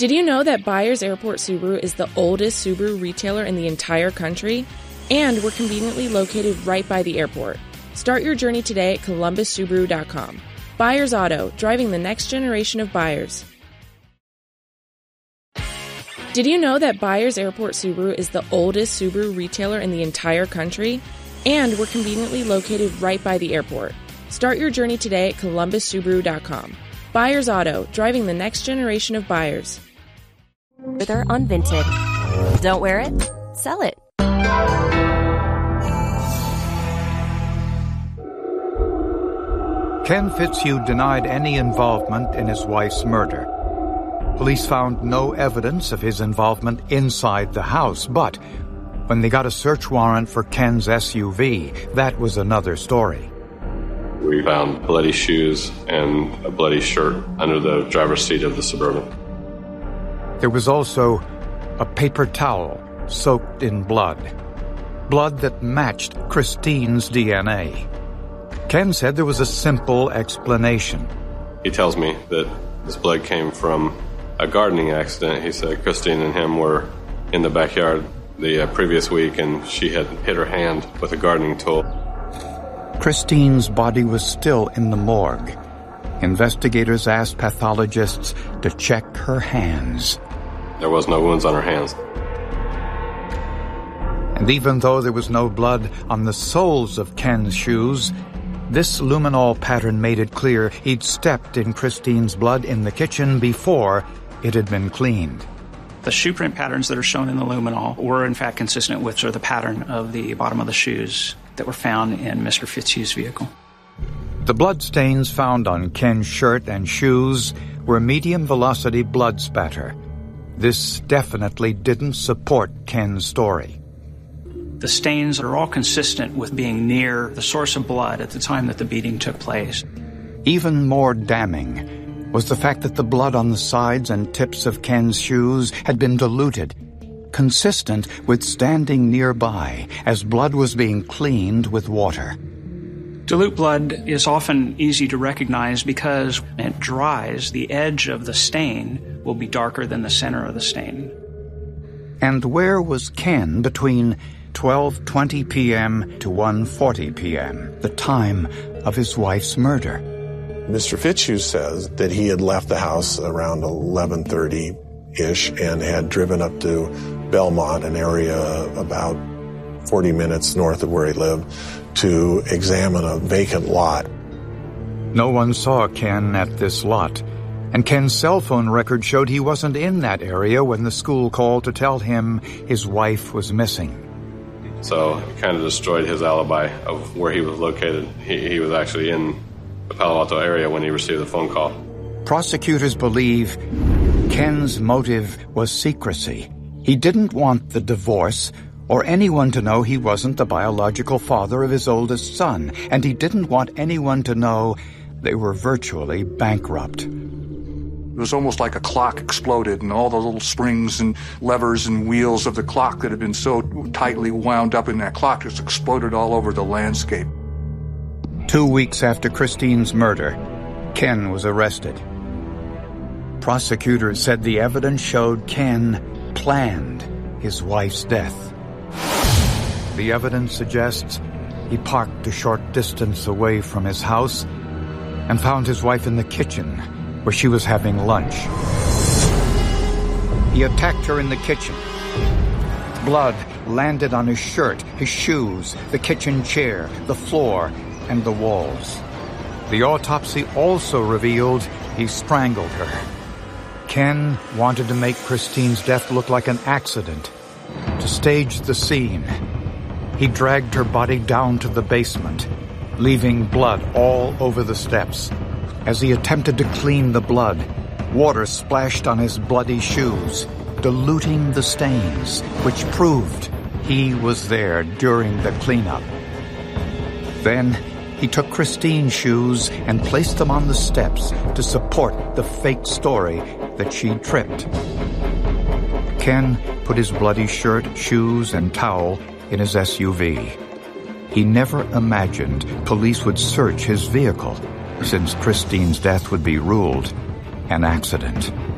Did you know that Byers Airport Subaru is the oldest Subaru retailer in the entire country? And we're conveniently located right by the airport. Start your journey today at ColumbusSubaru.com. Byers Auto, driving the next generation of buyers. Did you know that Byers Airport Subaru is the oldest Subaru retailer in the entire country? And we're conveniently located right by the airport. Start your journey today at ColumbusSubaru.com. Byers Auto, driving the next generation of buyers. Further unvinted. Don't wear it? Sell it. Ken Fitzhugh denied any involvement in his wife's murder. Police found no evidence of his involvement inside the house, but when they got a search warrant for Ken's SUV, that was another story. We found bloody shoes and a bloody shirt under the driver's seat of the Suburban. There was also a paper towel soaked in blood. Blood that matched Christine's DNA. Ken said there was a simple explanation. He tells me that this blood came from a gardening accident. He said Christine and him were in the backyard the previous week and she had hit her hand with a gardening tool. Christine's body was still in the morgue. Investigators asked pathologists to check her hands. There was no wounds on her hands. And even though there was no blood on the soles of Ken's shoes, this luminol pattern made it clear he'd stepped in Christine's blood in the kitchen before it had been cleaned. The shoe print patterns that are shown in the luminol were in fact consistent with the pattern of the bottom of the shoes that were found in Mr. Fitzhugh's vehicle. The blood stains found on Ken's shirt and shoes were medium-velocity blood spatter. This definitely didn't support Ken's story. The stains are all consistent with being near the source of blood at the time that the beating took place. Even more damning was the fact that the blood on the sides and tips of Ken's shoes had been diluted, consistent with standing nearby as blood was being cleaned with water. Dilute blood is often easy to recognize because when it dries, the edge of the stain will be darker than the center of the stain. And where was Ken between 12:20 p.m. to 1:40 p.m., the time of his wife's murder? Mr. Fitzhugh says that he had left the house around 11:30-ish and had driven up to Belmont, an area about 40 minutes north of where he lived, to examine a vacant lot. No one saw Ken at this lot, and Ken's cell phone record showed he wasn't in that area when the school called to tell him his wife was missing. So it kind of destroyed his alibi of where he was located. He was actually in the Palo Alto area when he received the phone call. Prosecutors believe Ken's motive was secrecy. He didn't want the divorce or anyone to know he wasn't the biological father of his oldest son, and he didn't want anyone to know they were virtually bankrupt. It was almost like a clock exploded, and all the little springs and levers and wheels of the clock that had been so tightly wound up in that clock just exploded all over the landscape. 2 weeks after Christine's murder, Ken was arrested. Prosecutors said the evidence showed Ken planned his wife's death. The evidence suggests he parked a short distance away from his house and found his wife in the kitchen where she was having lunch. He attacked her in the kitchen. Blood landed on his shirt, his shoes, the kitchen chair, the floor, and the walls. The autopsy also revealed he strangled her. Ken wanted to make Christine's death look like an accident, to stage the scene. He dragged her body down to the basement, leaving blood all over the steps. As he attempted to clean the blood, water splashed on his bloody shoes, diluting the stains, which proved he was there during the cleanup. Then he took Christine's shoes and placed them on the steps to support the fake story that she'd tripped. Ken put his bloody shirt, shoes, and towel in his SUV. He never imagined police would search his vehicle, since Christine's death would be ruled an accident.